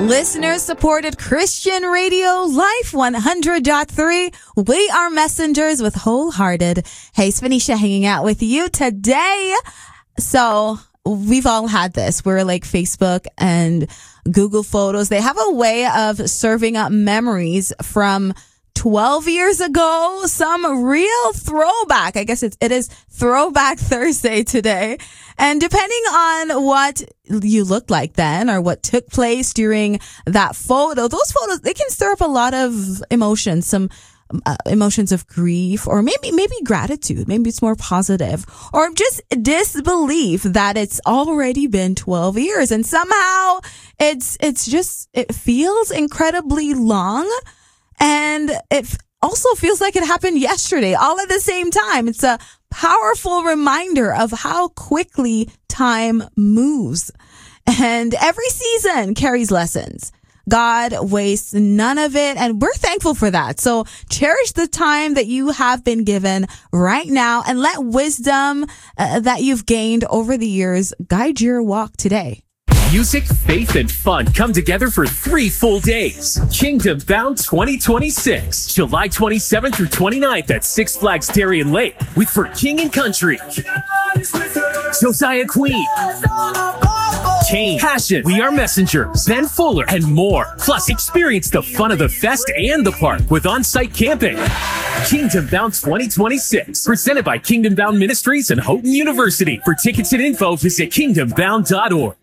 Listener-supported Christian radio, Life 100.3. We are messengers with Wholehearted. Hey, it's Venetia hanging out with you today. So we've all had this. We're like Facebook and Google Photos. They have a way of serving up memories from 12 years ago, some real throwback. I guess it is Throwback Thursday today. And depending on what you looked like then or what took place during that photo, those photos, they can stir up a lot of emotions, some emotions of grief or maybe gratitude. Maybe it's more positive or just disbelief that it's already been 12 years. And somehow it feels incredibly long. And it also feels like it happened yesterday, all at the same time. It's a powerful reminder of how quickly time moves. And every season carries lessons. God wastes none of it, and we're thankful for that. So cherish the time that you have been given right now and let wisdom that you've gained over the years guide your walk today. Music, faith, and fun come together for 3 full days. Kingdom Bound 2026, July 27th through 29th at Six Flags Darien Lake with For King and Country, Josiah Queen, Kane, Passion, We Are Messengers, Ben Fuller, and more. Plus, experience the fun of the fest and the park with on-site camping. Kingdom Bound 2026, presented by Kingdom Bound Ministries and Houghton University. For tickets and info, visit kingdombound.org.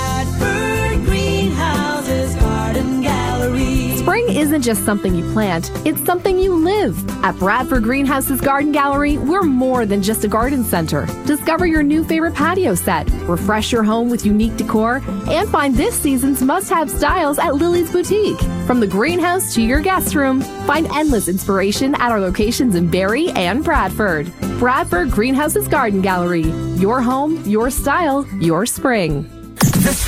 Spring isn't just something you plant, it's something you live. At Bradford Greenhouse's Garden Gallery, we're more than just a garden center. Discover your new favorite patio set, refresh your home with unique decor, and find this season's must-have styles at Lily's Boutique. From the greenhouse to your guest room, find endless inspiration at our locations in Barrie and Bradford. Bradford Greenhouse's Garden Gallery. Your home, your style, your spring.